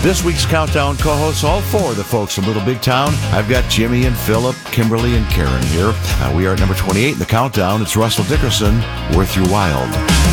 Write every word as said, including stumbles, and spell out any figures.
This week's Countdown co-hosts, all four of the folks from Little Big Town. I've got Jimmy and Philip, Kimberly and Karen here. Uh, we are at number twenty-eight in the Countdown. It's Russell Dickerson, Worth Your While.